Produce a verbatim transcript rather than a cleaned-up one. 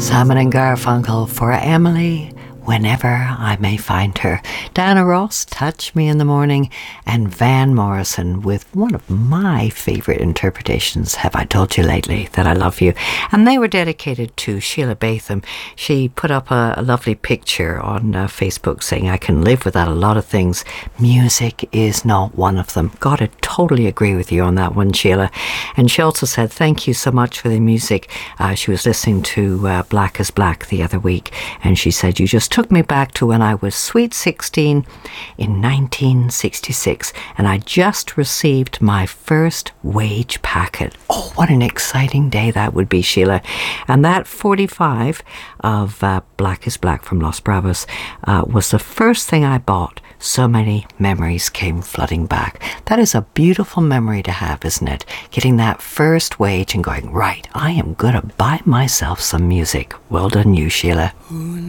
Simon and Garfunkel for Emily, whenever I may find her. Diana Ross, Touch Me in the Morning, and Van Morrison with one of my favourite interpretations, Have I Told You Lately That I Love You? And they were dedicated to Sheila Batham. She put up a, a lovely picture on uh, Facebook saying, I can live without a lot of things. Music is not one of them. God, I totally agree with you on that one, Sheila. And she also said, thank you so much for the music. Uh, she was listening to uh, Black is Black the other week, and she said, you just took me back to when I was sweet sixteen in nineteen sixty-six, and I just received my first wage packet. Oh, what an exciting day that would be, Sheila. And that forty-five of uh, Black is Black from Los Bravos uh, was the first thing I bought. So many memories came flooding back. That is a beautiful memory to have, isn't it? Getting that first wage and going, right, I am going to buy myself some music. Well done you, Sheila.